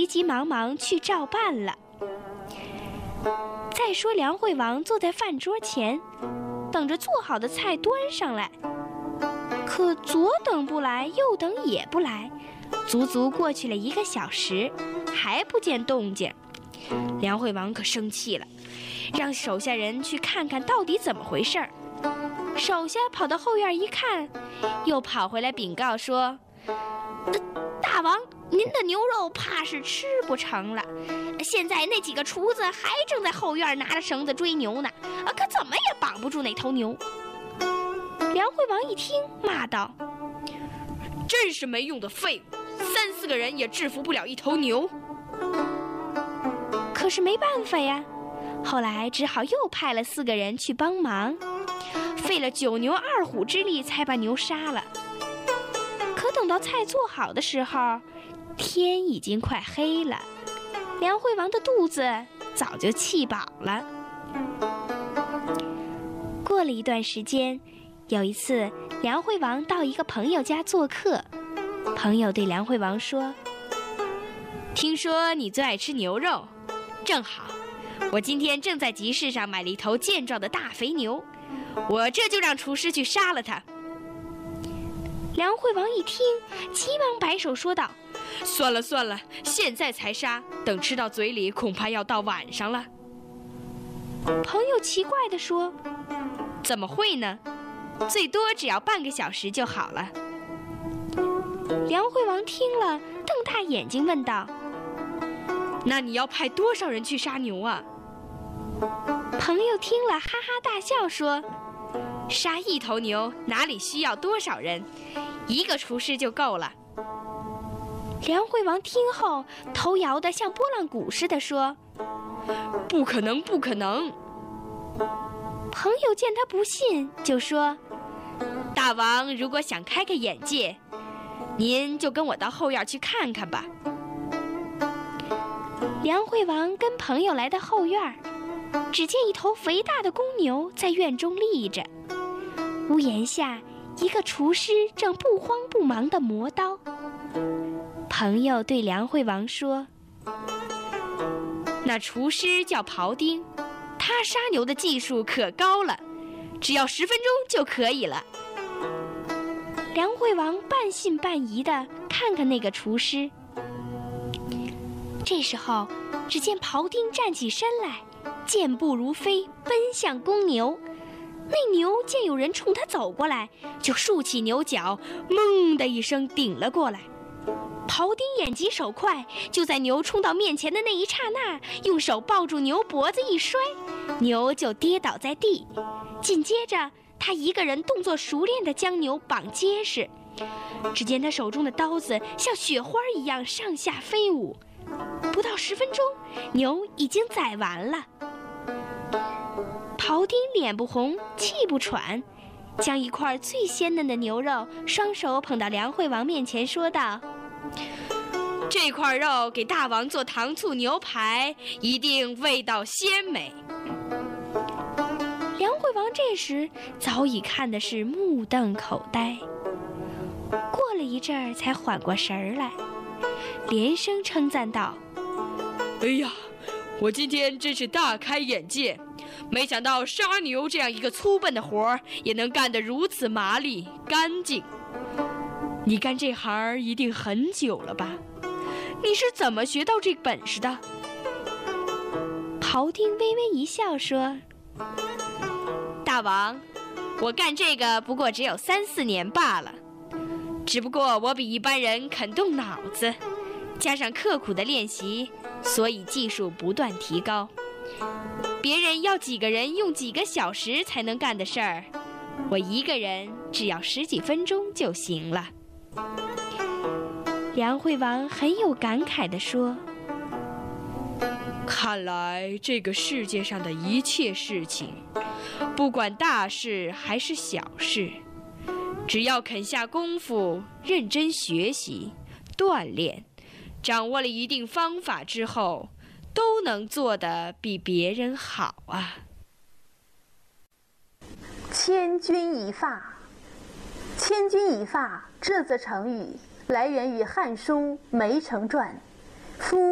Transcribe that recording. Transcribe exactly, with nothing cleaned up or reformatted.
急急忙忙去照办了。再说梁惠王坐在饭桌前，等着做好的菜端上来，可左等不来，右等也不来，足足过去了一个小时，还不见动静。梁惠王可生气了，让手下人去看看到底怎么回事儿。手下跑到后院一看，又跑回来禀告说：“呃、大王，您的牛肉怕是吃不成了。现在那几个厨子还正在后院拿着绳子追牛呢，啊，可怎么也绑不住那头牛。”梁惠王一听，骂道：“ 真是没用的废物！三四个人也制服不了一头牛。” 可是没办法呀，后来只好又派了四个人去帮忙，费了九牛二虎之力才把牛杀了。可等到菜做好的时候，天已经快黑了，梁惠王的肚子早就气饱了。过了一段时间，有一次梁惠王到一个朋友家做客，朋友对梁惠王说：“ 听说你最爱吃牛肉，正好我今天正在集市上买了一头健壮的大肥牛，我这就让厨师去杀了它。” 梁惠王一听，急忙摆手说道：“ 算了算了，现在才杀，等吃到嘴里恐怕要到晚上了。” 朋友奇怪地说：“ 怎么会呢？最多只要半个小时就好了。” 梁惠王听了，瞪大眼睛问道：“ 那你要派多少人去杀牛啊？” 朋友听了哈哈大笑说：“ 杀一头牛哪里需要多少人，一个厨师就够了。” 梁惠王听后，头摇得像拨浪鼓似的说：“ 不可能，不可能！” 朋友见他不信，就说：“ 大王如果想开个眼界，您就跟我到后院去看看吧。” 梁惠王跟朋友来到后院，只见一头肥大的公牛在院中立着，屋檐下一个厨师正不慌不忙地磨刀。朋友对梁惠王说：“ 那厨师叫庖丁，他杀牛的技术可高了，只要十分钟就可以了。” 梁惠王半信半疑地看看那个厨师。这时候，只见庖丁站起身来，健步如飞，奔向公牛。那牛见有人冲他走过来，就竖起牛角，猛的一声顶了过来。庖丁眼疾手快，就在牛冲到面前的那一刹那，用手抱住牛脖子一摔，牛就跌倒在地。紧接着，他一个人动作熟练地将牛绑结实。只见他手中的刀子像雪花一样上下飞舞，不到十分钟，牛已经宰完了。庖丁脸不红，气不喘，将一块最鲜嫩的牛肉双手捧到梁惠王面前，说道：“ 这块肉给大王做糖醋牛排，一定味道鲜美。” 梁惠王这时早已看的是目瞪口呆，过了一阵儿才缓过神儿来，连声称赞道：“ 哎呀，我今天真是大开眼界，没想到杀牛这样一个粗笨的活儿也能干得如此麻利干净。你干这行一定很久了吧？你是怎么学到这本事的？” 庖丁微微一笑说：“ 大王，我干这个不过只有三四年罢了，只不过我比一般人肯动脑子，加上刻苦的练习，所以技术不断提高。别人要几个人用几个小时才能干的事儿，我一个人只要十几分钟就行了。” 梁惠王很有感慨地说：“ 看来这个世界上的一切事情，不管大事还是小事，只要肯下功夫，认真学习锻炼，掌握了一定方法之后，都能做得比别人好啊。” 千钧一发，千钧一发这则成语来源于《汉书·梅城传》，夫